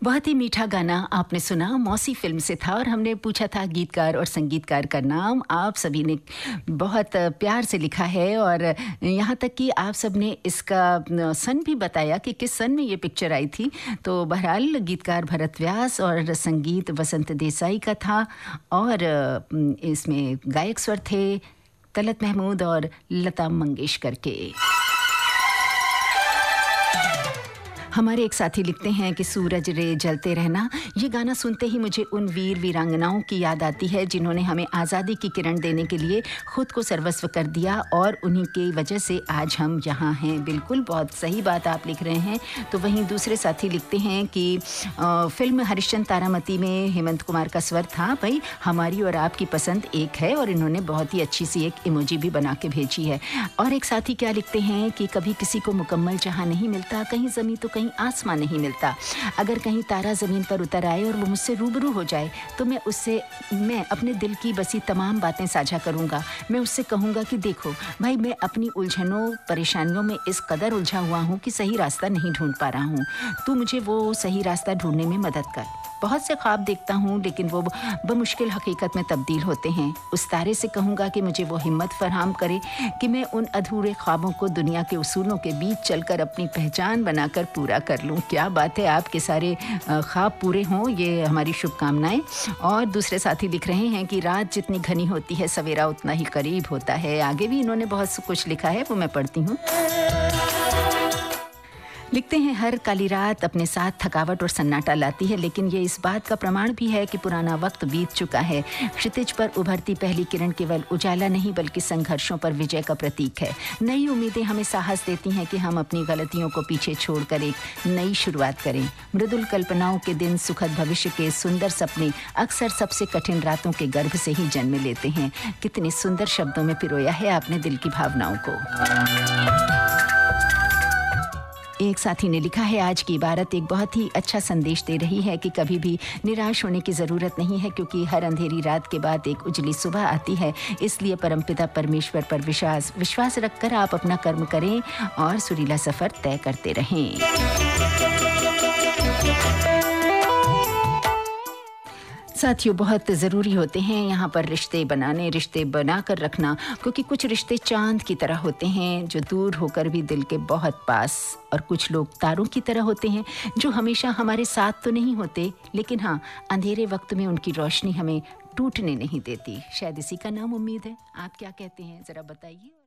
बहुत ही मीठा गाना आपने सुना, मौसी फिल्म से था और हमने पूछा था गीतकार और संगीतकार का नाम। आप सभी ने बहुत प्यार से लिखा है और यहाँ तक कि आप सब ने इसका सन भी बताया कि किस सन में ये पिक्चर आई थी। तो बहरहाल गीतकार भरत व्यास और संगीत वसंत देसाई का था और इसमें गायक स्वर थे तलत महमूद और लता मंगेशकर के। हमारे एक साथी लिखते हैं कि सूरज रे जलते रहना, ये गाना सुनते ही मुझे उन वीर वीरांगनाओं की याद आती है जिन्होंने हमें आज़ादी की किरण देने के लिए खुद को सर्वस्व कर दिया और उन्हीं की वजह से आज हम यहाँ हैं। बिल्कुल बहुत सही बात आप लिख रहे हैं। तो वहीं दूसरे साथी लिखते हैं कि फिल्म हरिश्चंद्र तारामती में हेमंत कुमार का स्वर था। भाई हमारी और आपकी पसंद एक है और इन्होंने बहुत ही अच्छी सी एक इमोजी भी बना के भेजी है। और एक साथी क्या लिखते हैं कि कभी किसी को मुकम्मल जहाँ नहीं मिलता, कहीं ज़मीं तो कहीं आसमान नहीं मिलता। अगर कहीं तारा ज़मीन पर उतर आए और वो मुझसे रूबरू हो जाए तो मैं अपने दिल की बसी तमाम बातें साझा करूँगा। मैं उससे कहूँगा कि देखो भाई, मैं अपनी उलझनों परेशानियों में इस कदर उलझा हुआ हूँ कि सही रास्ता नहीं ढूंढ पा रहा हूँ। तू मुझे वो सही रास्ता ढूंढने में मदद कर। बहुत से ख्वाब देखता हूँ लेकिन वो बमुश्किल हकीकत में तब्दील होते हैं। उस तारे से कहूँगा कि मुझे वो हिम्मत फराहम करे कि मैं उन अधूरे ख्वाबों को दुनिया के उसूलों के बीच चलकर अपनी पहचान बनाकर पूरा कर लूँ। क्या बात है, आपके सारे ख्वाब पूरे हों, ये हमारी शुभकामनाएं। और दूसरे साथी लिख रहे हैं कि रात जितनी घनी होती है सवेरा उतना ही करीब होता है। आगे भी इन्होंने बहुत कुछ लिखा है, वो मैं पढ़ती हूँ। लिखते हैं हर काली रात अपने साथ थकावट और सन्नाटा लाती है, लेकिन ये इस बात का प्रमाण भी है कि पुराना वक्त बीत चुका है। क्षितिज पर उभरती पहली किरण केवल उजाला नहीं बल्कि संघर्षों पर विजय का प्रतीक है। नई उम्मीदें हमें साहस देती हैं कि हम अपनी गलतियों को पीछे छोड़कर एक नई शुरुआत करें। मृदुल कल्पनाओं के दिन, सुखद भविष्य के सुंदर सपने अक्सर सबसे कठिन रातों के गर्भ से ही जन्म लेते हैं। कितने सुंदर शब्दों में पिरोया है आपने दिल की भावनाओं को। एक साथी ने लिखा है, आज की इबारत एक बहुत ही अच्छा संदेश दे रही है कि कभी भी निराश होने की ज़रूरत नहीं है, क्योंकि हर अंधेरी रात के बाद एक उजली सुबह आती है। इसलिए परमपिता परमेश्वर पर विश्वास रखकर आप अपना कर्म करें और सुरीला सफ़र तय करते रहें। साथियों, बहुत ज़रूरी होते हैं यहाँ पर रिश्ते बनाकर रखना, क्योंकि कुछ रिश्ते चांद की तरह होते हैं जो दूर होकर भी दिल के बहुत पास, और कुछ लोग तारों की तरह होते हैं जो हमेशा हमारे साथ तो नहीं होते लेकिन हाँ, अंधेरे वक्त में उनकी रोशनी हमें टूटने नहीं देती। शायद इसी का नाम उम्मीद है। आप क्या कहते हैं, ज़रा बताइए।